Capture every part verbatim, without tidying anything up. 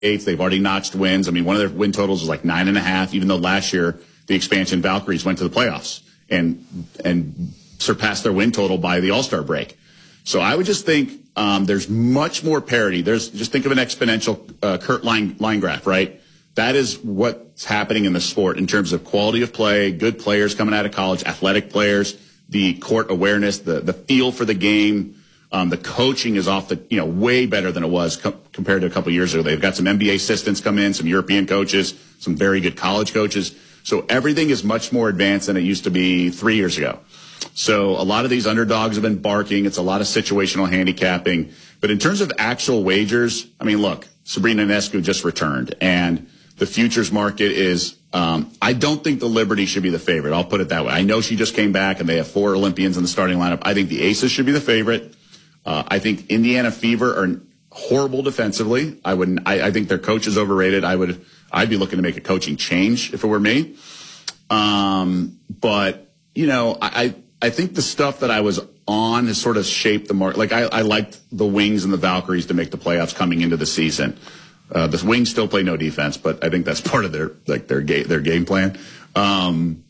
eighth. They've already notched wins. I mean, one of their win totals was like nine and a half, even though last year the expansion Valkyries went to the playoffs and and surpassed their win total by the All-Star break. So I would just think um, there's much more parity. There's just think of an exponential uh, Kurt line, line graph, right? That is what's happening in the sport in terms of quality of play, good players coming out of college, athletic players, the court awareness, the, the feel for the game. Um, the coaching is off the, you know, way better than it was co- compared to a couple of years ago. They've got some N B A assistants come in, some European coaches, some very good college coaches. So everything is much more advanced than it used to be three years ago. So a lot of these underdogs have been barking. It's a lot of situational handicapping. But in terms of actual wagers, I mean, look, Sabrina Ionescu just returned, and the futures market is, um, I don't think the Liberty should be the favorite. I'll put it that way. I know she just came back, and they have four Olympians in the starting lineup. I think the Aces should be the favorite. Uh, I think Indiana Fever are horrible defensively. I wouldn't. I, I think their coach is overrated. I would. I'd be looking to make a coaching change if it were me. Um, but you know, I I think the stuff that I was on has sort of shaped the market. Like I, I liked the Wings and the Valkyries to make the playoffs coming into the season. Uh, the Wings still play no defense, but I think that's part of their like their game their game plan. Um,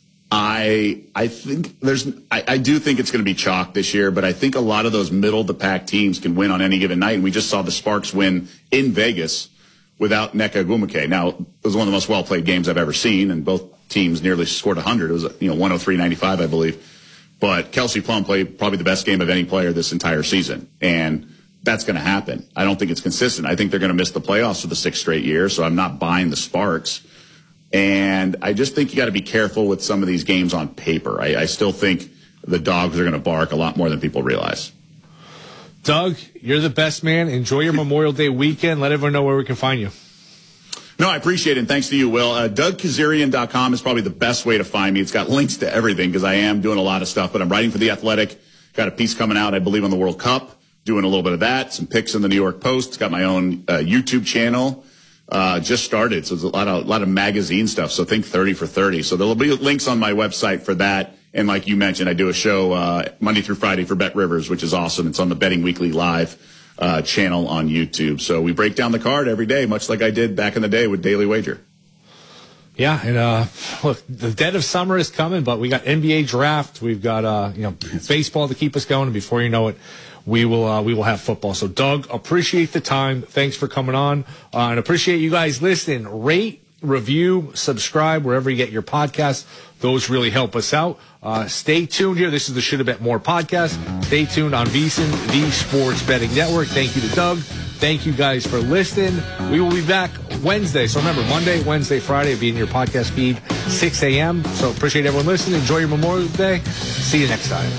I I think there's I, I do think it's going to be chalk this year, but I think a lot of those middle of the pack teams can win on any given night, and we just saw the Sparks win in Vegas without Nneka Ogwumike. Now, it was one of the most well played games I've ever seen, and both teams nearly scored one hundred. It was you know one oh three ninety-five, I believe. But Kelsey Plum played probably the best game of any player this entire season, and that's going to happen. I don't think it's consistent. I think they're going to miss the playoffs for the sixth straight year, so I'm not buying the Sparks. And I just think you got to be careful with some of these games on paper. I, I still think the dogs are going to bark a lot more than people realize. Doug, you're the best man. Enjoy your Memorial Day weekend. Let everyone know where we can find you. No, I appreciate it, and thanks to you, Will. Uh, Doug Kazarian dot com is probably the best way to find me. It's got links to everything because I am doing a lot of stuff, but I'm writing for The Athletic. Got a piece coming out, I believe, on the World Cup. Doing a little bit of that, some picks in the New York Post. It's got my own uh, YouTube channel. Uh, just started, so there's a lot of a lot of magazine stuff. So think thirty for thirty. So there'll be links on my website for that. And like you mentioned, I do a show uh, Monday through Friday for Bet Rivers, which is awesome. It's on the Betting Weekly Live uh, channel on YouTube. So we break down the card every day, much like I did back in the day with Daily Wager. Yeah, and uh, look, the dead of summer is coming, but we got N B A draft, we've got uh, you know baseball to keep us going, and before you know it, we will uh, we will have football. So, Doug, appreciate the time. Thanks for coming on, uh, and appreciate you guys listening. Rate, review, subscribe wherever you get your podcasts. Those really help us out. Uh, stay tuned here. This is the Should Have Bet More podcast. Stay tuned on VSiN, the Sports Betting Network. Thank you to Doug. Thank you guys for listening. We will be back Wednesday. So remember, Monday, Wednesday, Friday, be in your podcast feed, six a.m. So appreciate everyone listening. Enjoy your Memorial Day. See you next time.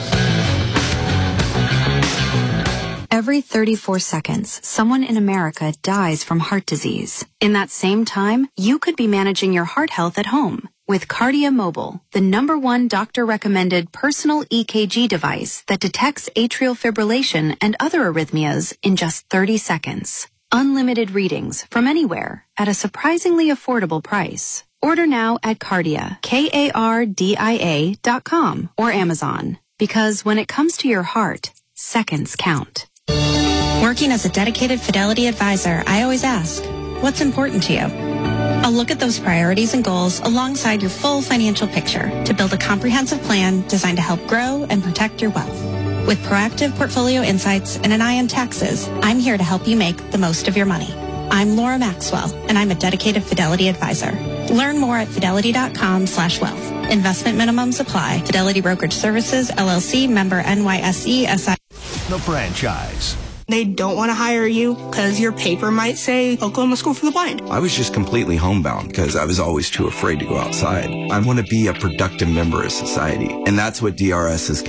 Every thirty-four seconds, someone in America dies from heart disease. In that same time, you could be managing your heart health at home with Kardia Mobile, the number one doctor-recommended personal E K G device that detects atrial fibrillation and other arrhythmias in just thirty seconds. Unlimited readings from anywhere at a surprisingly affordable price. Order now at Kardia, K A R D I A dot com or Amazon. Because when it comes to your heart, seconds count. Working as a dedicated Fidelity advisor, I always ask, what's important to you? I'll look at those priorities and goals alongside your full financial picture to build a comprehensive plan designed to help grow and protect your wealth. With proactive portfolio insights and an eye on taxes, I'm here to help you make the most of your money. I'm Laura Maxwell, and I'm a dedicated Fidelity advisor. Learn more at fidelity.com slash wealth. Investment minimums apply. Fidelity Brokerage Services, L L C, member N Y S E, S I. The franchise. They don't want to hire you because your paper might say Oklahoma School for the Blind. I was just completely homebound because I was always too afraid to go outside. I want to be a productive member of society, and that's what D R S is